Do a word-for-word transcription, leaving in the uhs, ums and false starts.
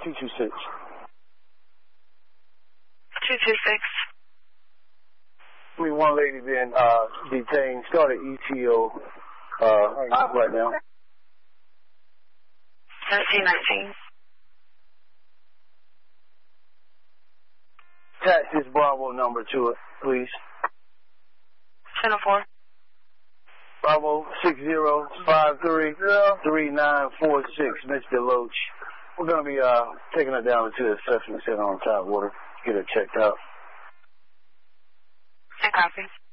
two two six. two two six. I mean, one lady being uh, detained, started E T O uh, right now. seventeen nineteen. Taxis Bravo number to it, please. ten oh four. Bravo six zero five three three nine four six, Mister Loach. We're going to be uh, taking her down to the assessment center on Tidewater. Get her checked out. ten copy.